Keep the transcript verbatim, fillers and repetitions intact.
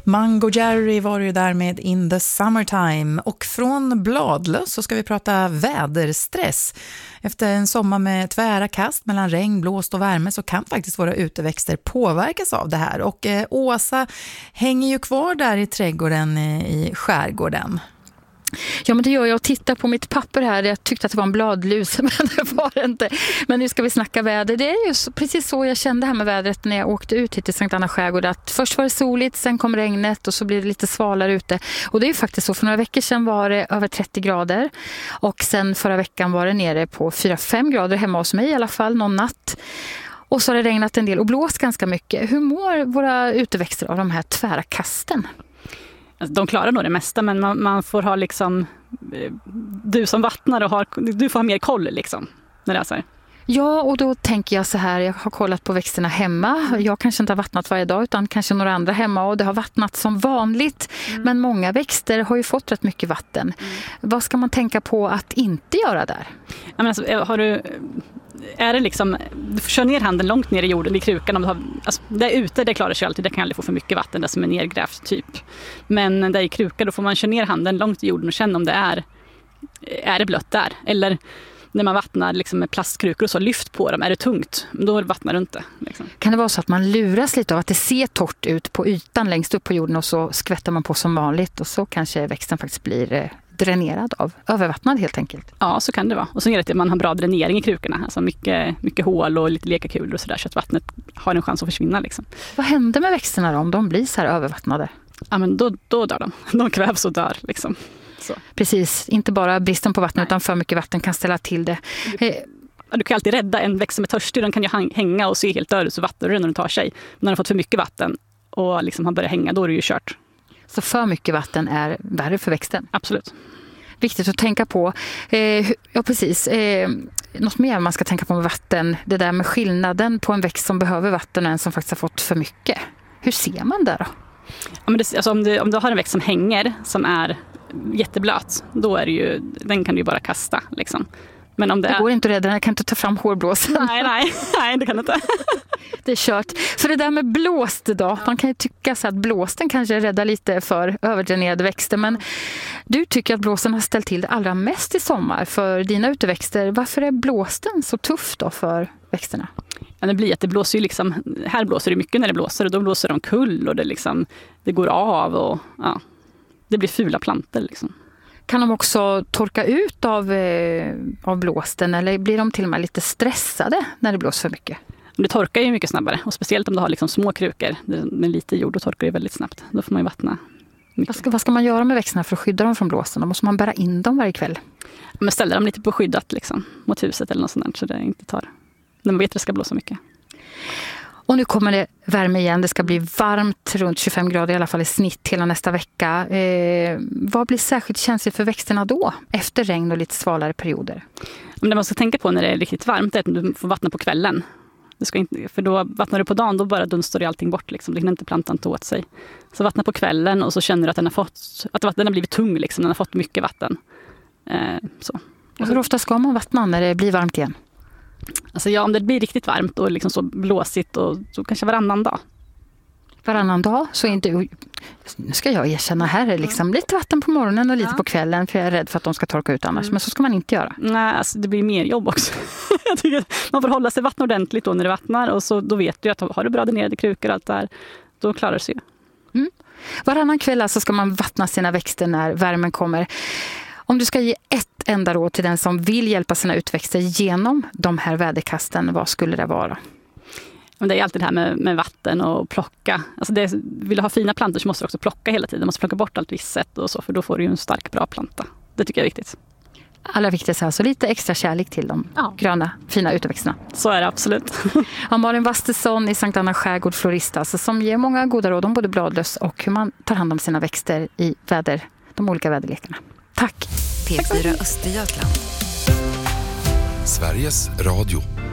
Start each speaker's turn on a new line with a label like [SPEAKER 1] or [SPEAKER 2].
[SPEAKER 1] Mango Jerry var ju där med In the Summertime. Och från bladlöss så ska vi prata väderstress. Efter en sommar med tvära kast mellan regn, blåst och värme så kan faktiskt våra uteväxter påverkas av det här. Och eh, Åsa hänger ju kvar där i trädgården eh, i skärgården.
[SPEAKER 2] Ja, men det gör jag och tittar på mitt papper här. Jag tyckte att det var en bladlus, men det var det inte. Men nu ska vi snacka väder. Det är ju så, precis så jag kände här med vädret när jag åkte ut hit till Sankt Anna skärgård. Att först var det soligt, sen kom regnet och så blir det lite svalare ute. Och det är ju faktiskt så. För några veckor sedan var det över trettio grader. Och sen förra veckan var det nere på fyra fem grader hemma hos mig i alla fall, någon natt. Och så har det regnat en del och blåst ganska mycket. Hur mår våra uteväxter av de här tvära kasten?
[SPEAKER 3] De klarar nog det mesta, men man, man får ha liksom, du som vattnar och har, du får ha mer koll liksom när det är så här.
[SPEAKER 2] Ja, och då tänker jag så här, jag har kollat på växterna hemma. Jag kanske inte har vattnat varje dag utan kanske några andra hemma och det har vattnat som vanligt. Mm. Men många växter har ju fått rätt mycket vatten. Mm. Vad ska man tänka på att inte göra där?
[SPEAKER 3] Ja, men alltså, har du... Är det liksom, du får köra ner handen långt ner i jorden i krukan. Om du har, alltså, där ute, det klarar sig alltid. Det kan aldrig få för mycket vatten, det som är nergrävt typ. Men där i krukan, då får man köra ner handen långt i jorden och känna om det är, är det blött där. Eller när man vattnar liksom med plastkrukor och så, lyft på dem. Är det tungt, då vattnar du inte. Liksom.
[SPEAKER 2] Kan det vara så att man luras lite av att det ser torrt ut på ytan längst upp på jorden och så skvättar man på som vanligt och så kanske växten faktiskt blir dränerad av, övervattnad helt enkelt?
[SPEAKER 3] Ja, så kan det vara. Och så är det att man har bra dränering i krukorna. Alltså mycket, mycket hål och lite lekakulor och sådär så att vattnet har en chans att försvinna. Liksom.
[SPEAKER 2] Vad händer med växterna då om de blir så här övervattnade?
[SPEAKER 3] Ja, men då, då dör de. De kvävs och dör liksom. Så.
[SPEAKER 2] Precis, inte bara bristen på vatten Nej. Utan för mycket vatten kan ställa till det.
[SPEAKER 3] Du, du kan alltid rädda en växt som är törstig. Den kan ju hänga och se helt död ut så vattnar du när den tar sig. Men när den har fått för mycket vatten och liksom har börjat hänga, då är det ju kört.
[SPEAKER 2] Så för mycket vatten är värre för växten?
[SPEAKER 3] Absolut.
[SPEAKER 2] Viktigt att tänka på. Eh, ja, precis. Eh, något mer man ska tänka på med vatten. Det där med skillnaden på en växt som behöver vatten och en som faktiskt har fått för mycket. Hur ser man det då?
[SPEAKER 3] Ja, men det, alltså om, du, om du har en växt som hänger, som är jätteblöt, då är det ju, den kan du ju bara kasta. Liksom. Men om det,
[SPEAKER 2] det
[SPEAKER 3] är...
[SPEAKER 2] går inte att rädda, jag kan inte ta fram hårblåsen.
[SPEAKER 3] Nej, nej, nej, det kan inte.
[SPEAKER 2] Det är kört. För det där med blåst då, man kan ju tycka så att blåsten kanske räddar lite för överdränerade växter, men du tycker att blåsten har ställt till det allra mest i sommar för dina uteväxter. Varför är blåsten så tuff då för växterna?
[SPEAKER 3] Ja, det blir att det blåser ju liksom, här blåser det mycket när det blåser och då blåser de kull och det, liksom, det går av och ja, det blir fula plantor liksom.
[SPEAKER 2] Kan de också torka ut av, eh, av blåsten eller blir de till och med lite stressade när det blåser för mycket?
[SPEAKER 3] Det torkar ju mycket snabbare och speciellt om du har liksom små krukor med lite jord, då torkar det väldigt snabbt. Då får man ju vattna mycket. Vad
[SPEAKER 2] ska, vad ska man göra med växterna för att skydda dem från blåsten? Då måste man bära in dem varje kväll.
[SPEAKER 3] Men ställa dem lite på skyddat liksom, mot huset eller något sånt där, så det inte tar, när man vet att det ska blåsa mycket.
[SPEAKER 2] Och nu kommer det värme igen. Det ska bli varmt, runt tjugofem grader i alla fall i snitt hela nästa vecka. Eh, vad blir särskilt känsligt för växterna då? Efter regn och lite svalare perioder.
[SPEAKER 3] Men det man ska tänka på när det är riktigt varmt är att du får vattna på kvällen. Du ska inte, för då vattnar du på dagen, då bara dunstar ju allting bort. Liksom. Det kan inte plantan ta åt sig. Så vattna på kvällen och så känner du att den har, fått, att den har blivit tung. Liksom. Den har fått mycket vatten. Eh, så.
[SPEAKER 2] Och hur ofta ska man vattna när det blir varmt igen?
[SPEAKER 3] Alltså ja, om det blir riktigt varmt och liksom så blåsigt och så kanske varannan dag.
[SPEAKER 2] Varannan dag? Så inte, nu ska jag erkänna här är liksom lite vatten på morgonen och lite ja. På kvällen för jag är rädd för att de ska torka ut annars. Mm. Men så ska man inte göra.
[SPEAKER 3] Nej, alltså det blir mer jobb också. Jag tycker att man får hålla sig vattna ordentligt då när det vattnar och så, då vet du att har du bra dränerade krukor och allt där, då klarar det sig.
[SPEAKER 2] Mm. Varannan kväll alltså ska man vattna sina växter när värmen kommer. Om du ska ge ett enda råd till den som vill hjälpa sina utväxter genom de här väderkasten, vad skulle det vara?
[SPEAKER 3] Det är alltid det här med, med vatten och plocka. Alltså det, vill du ha fina plantor så måste du också plocka hela tiden. Du måste plocka bort allt visset och så, för då får du ju en stark, bra planta. Det tycker jag är viktigt.
[SPEAKER 2] Allra viktigast är alltså lite extra kärlek till de ja. gröna, fina uteväxterna.
[SPEAKER 3] Så är det absolut.
[SPEAKER 2] Ja, Malin Wastesson i Sankt Anna skärgård florista, alltså, som ger många goda råd om både bladlöss och hur man tar hand om sina växter i väder, de olika väderlekarna. Tack!
[SPEAKER 4] P fyra Östergötland. Sveriges Radio.